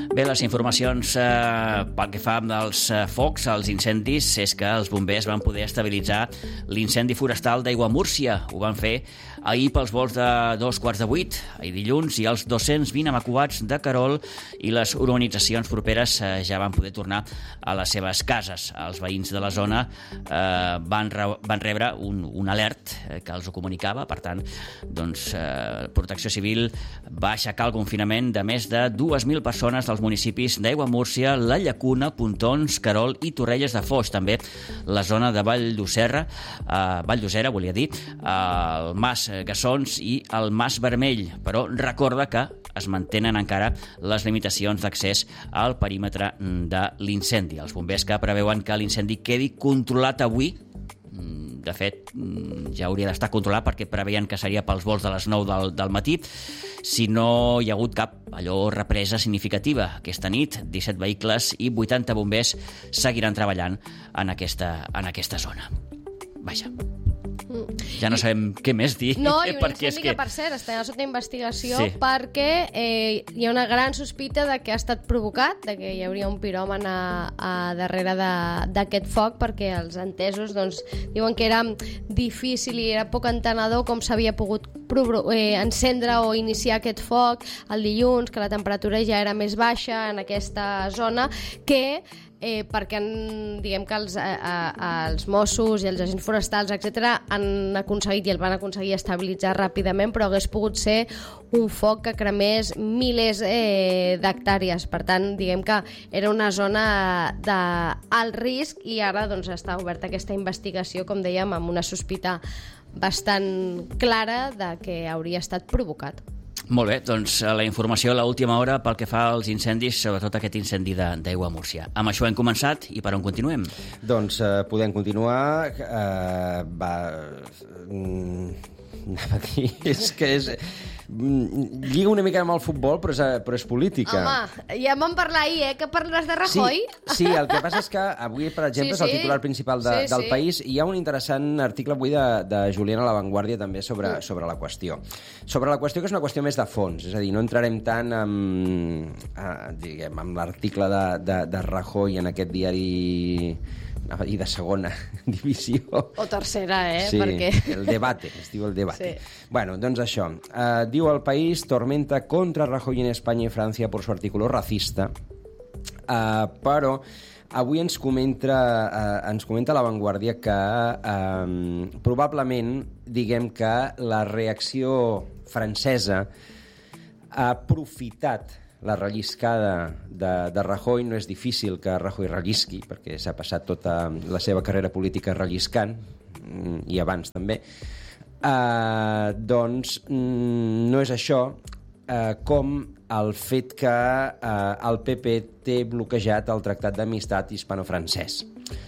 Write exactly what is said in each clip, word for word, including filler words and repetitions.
Bé, les informacions eh, pel que fa dels eh, focs, als incendis, és que els bombers van poder estabilitzar l'incendi forestal d'Aiguamúrcia. Ho van fer ahir pels vols de dos quarts de vuit, ahir dilluns, i els dos-cents vint evacuats de Querol i les urbanitzacions properes eh, ja van poder tornar a les seves cases. Els veïns de la zona eh, van, re van rebre un, un alert eh, que els ho comunicava. Per tant, doncs, eh, Protecció Civil va aixecar el confinament de més de dues mil persones dels municipis d'Aiguamúrcia, La Llacuna, Pontons, Querol i Torrelles de Foix. També la zona de Vall d'Userra, eh, Vall d'Usera, volia dir, eh, el Mas Gassons i el Mas Vermell. Però recorda que es mantenen encara les limitacions d'accés al perímetre de l'incendi. Els bombers que preveuen que l'incendi quedi controlat avui, de fet, ja hauria d'estar controlat perquè preveien que seria pels vols de les nou del, del matí, si no hi ha hagut cap allò represa significativa. Aquesta nit, disset vehicles i vuitanta bombers seguiran treballant en aquesta, en aquesta zona. Vaja. Ja no sabem què més dir. No, i un incendi que, per cert, està sota investigació, sí, perquè eh, hi ha una gran sospita de que ha estat provocat, de que hi hauria un piròman a, a darrere d'aquest foc, perquè els entesos doncs, diuen que era difícil i era poc entenedor com s'havia pogut eh, encendre o iniciar aquest foc el dilluns, que la temperatura ja era més baixa en aquesta zona, que Eh, perquè han, diguem que els, eh, els Mossos i els agents forestals, etcètera, han aconseguit i el van aconseguir estabilitzar ràpidament, però hagués pogut ser un foc que cremés milers eh, d'hectàrees. Per tant, diguem que era una zona d'alt risc i ara doncs, està oberta aquesta investigació, com dèiem, amb una sospita bastant clara de que hauria estat provocat. Molt bé, doncs la informació a l'última hora pel que fa als incendis, sobretot aquest incendi d'Aiguamúrcia. Amb això hem començat i per on continuem? Doncs eh, podem continuar. Eh, va... Mm, anava a dir, és que és... Lliga una mica amb el futbol, però és, però és política. Home, ja vam parlar ahir, eh, que parles de Rajoy. Sí, sí, el que passa és que avui, per exemple, sí, sí, és el titular principal de, sí, del sí. País, i hi ha un interessant article avui de, de Julián a La Vanguardia també sobre, mm. sobre la qüestió. Sobre la qüestió que és una qüestió més de fons, és a dir, no entrarem tant en, en, en l'article de, de, de Rajoy en aquest diari... i de segona divisió. O tercera, eh? Sí, perquè... el debate, es diu el debate. Sí. Bueno, doncs això. Uh, diu El País, tormenta contra Rajoy en España y Francia por su artículo racista. Uh, però avui ens comenta, uh, ens comenta La Vanguardia que uh, probablement, diguem que la reacció francesa ha aprofitat la relliscada de, de Rajoy. No és difícil que Rajoy rellisqui, perquè s'ha passat tota la seva carrera política relliscant, i abans també. Uh, doncs no és això, uh, com el fet que uh, el P P té bloquejat el Tractat d'Amistat hispano-francès.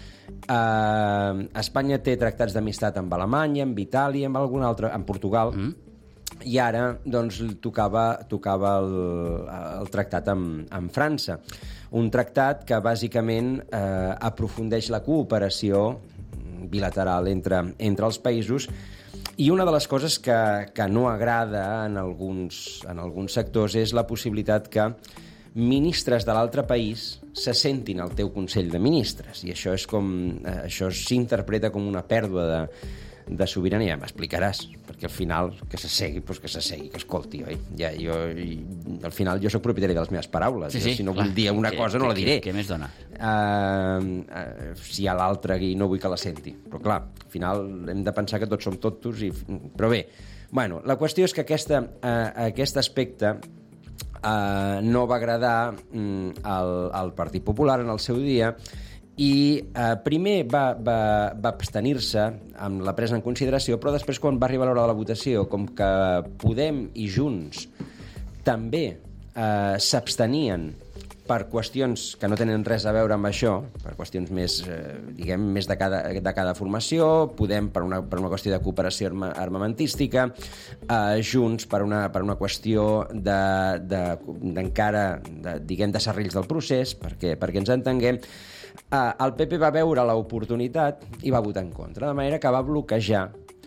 Uh, Espanya té tractats d'amistat amb Alemanya, amb Itàlia, amb algun altre, amb Portugal, mm. i ara doncs, tocava, tocava el, el tractat amb, amb França. Un tractat que bàsicament eh, aprofundeix la cooperació bilateral entre, entre els països, i una de les coses que, que no agrada en alguns, en alguns sectors és la possibilitat que ministres de l'altre país se sentin al teu Consell de Ministres, i això és com eh, això s'interpreta com una pèrdua de de sobirania. M'explicaràs, perquè al final que s'assegui, doncs que s'assegui, que escolti, oi? Ja, jo, al final jo sóc propietari de les meves paraules. Sí, sí, si no clar. Vull dir una que, cosa, no la diré. Què, què més dona? Uh, uh, si hi ha l'altre aquí, no vull que la senti. Però clar, al final hem de pensar que tots som tontos. I... Però bé, bueno, la qüestió és que aquesta, uh, aquest aspecte uh, no va agradar um, al, al Partit Popular en el seu dia, i eh, primer va, va, va abstenir-se amb la presa en consideració, però després, quan va arribar l'hora de la votació, com que Podem i Junts també eh, s'abstenien per qüestions que no tenen res a veure amb això, per qüestions més, eh, diguem, més de cada, de cada formació, Podem per una, per una qüestió de cooperació arma, armamentística, eh, Junts per una, per una qüestió de, de, d'encara, de, diguem, de serrills del procés, perquè, perquè ens entenguem. Uh, el P P va veure l'oportunitat i va votar en contra, de manera que va bloquejar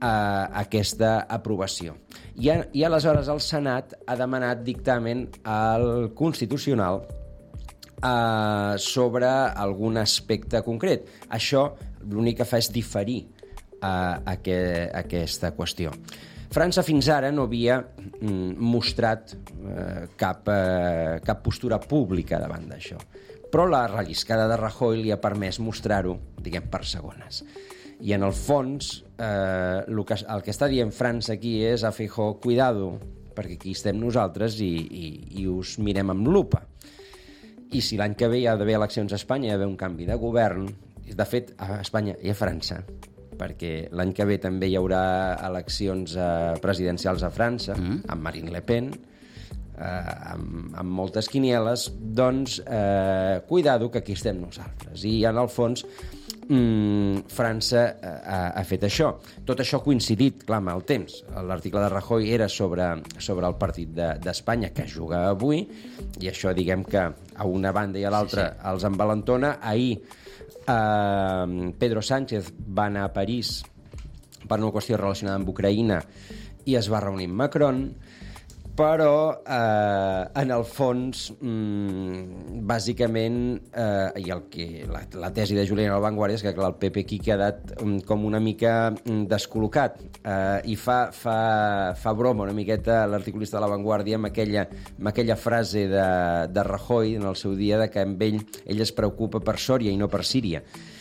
uh, aquesta aprovació. I, a, I aleshores el Senat ha demanat dictamen al Constitucional uh, sobre algun aspecte concret. Això l'únic que fa és diferir uh, aqu aquesta qüestió. França fins ara no havia mm, mostrat eh, cap, eh, cap postura pública davant d'això. Però la relliscada de Rajoy li ha permès mostrar-ho, diguem, per segones. I en el fons, eh, el, que, el que està dient França aquí és a Feijóo, cuidado, perquè aquí estem nosaltres i, i, i us mirem amb lupa. I si l'any que ve hi ha d'haver eleccions a Espanya, hi ha d'haver un canvi de govern, de fet, a Espanya i a França, perquè l'any que ve també hi haurà eleccions eh, presidencials a França, mm. amb Marine Le Pen, eh, amb, amb moltes quinieles, doncs, eh, cuidado que aquí estem nosaltres. I, en el fons, mm, França eh, ha, ha fet això. Tot això ha coincidit, clar, amb el temps. L'article de Rajoy era sobre, sobre el partit d'Espanya, de, que juga avui, i això, diguem que a una banda i a l'altra sí, sí. els envalentona. Ahir, Uh, Pedro Sánchez va anar a París per una qüestió relacionada amb Ucraïna i es va reunir amb Macron, però eh, en el fons mm, bàsicament eh, i el que, la, la tesi de Julián a La Vanguardia és que clar, el P P aquí ha quedat um, com una mica um, descol·locat eh, i fa, fa, fa broma una miqueta l'articulista de La Vanguardia amb aquella, amb aquella frase de, de Rajoy en el seu dia de que amb ell ell es preocupa per Sòria i no per Síria.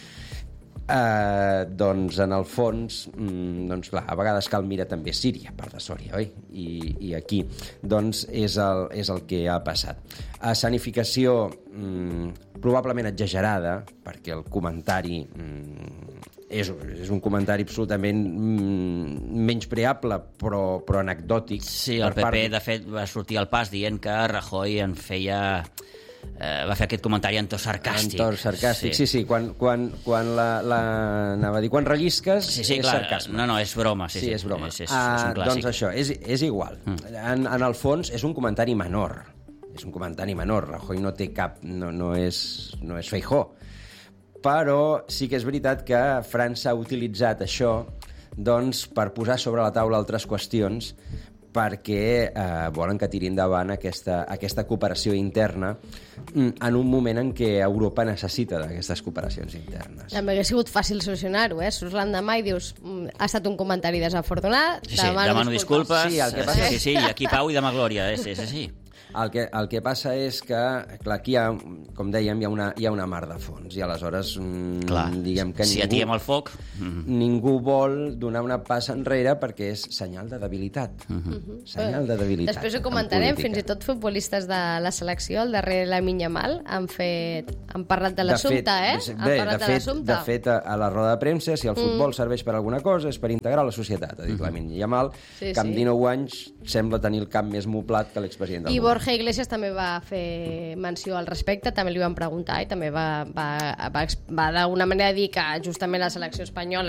Uh, doncs en el fons mm, doncs clar, a vegades cal mirar també Síria, part de Sòria, oi? I, i aquí doncs és el, és el que ha passat. Escenificació mm, probablement exagerada, perquè el comentari mm, és, és un comentari absolutament mm, menyspreable però, però anecdòtic. Sí, el P P part... de fet va sortir al pas dient que Rajoy en feia... Uh, va fer aquest comentari en to sarcàstic. En to sarcàstic, sí, sí, sí. Quan, quan, quan la, la... anava a dir, quan rellisques sí, sí, és clar, sarcasme. No, no, és broma. Sí, sí, sí és broma. És, és, ah, és un clàssic. Doncs això, és, és igual. Mm. En, en el fons és un comentari menor. És un comentari menor. Rajoy no té cap... no, no és, no és Feijóo. Però sí que és veritat que França ha utilitzat això doncs, per posar sobre la taula altres qüestions perquè eh, volen que tiri endavant aquesta, aquesta cooperació interna en un moment en què Europa necessita d'aquestes cooperacions internes. També hauria sigut fàcil solucionar-ho, eh? Surts l'endemà i dius ha estat un comentari desafortunat, sí, sí, demano, demano disculpes, disculpes. Sí, el que passa... sí, sí, i aquí pau i demà glòria, és, és així. El que, el que passa és que, clar, aquí hi ha, com dèiem, hi ha una, hi ha una mar de fons i aleshores, clar, diguem que si ningú, atiem el foc... ningú vol donar una passa enrere perquè és senyal de debilitat. Uh -huh. Senyal de debilitat. Després ho comentarem, fins i tot futbolistes de la selecció, el darrer Lamine Yamal, han fet, han parlat de l'assumpte, eh? Bé, han parlat de, de fet, de fet, a, a la roda de premsa, si el futbol mm. serveix per alguna cosa és per integrar la societat, ha dit mm -hmm. Lamine Yamal, sí, que amb sí. dinou anys sembla tenir el cap més moblat que l'expresident del I govern. Borja Iglesias també va fer menció al respecte, també li van preguntar i també va, va, va, va d'alguna manera dir que justament la selecció espanyola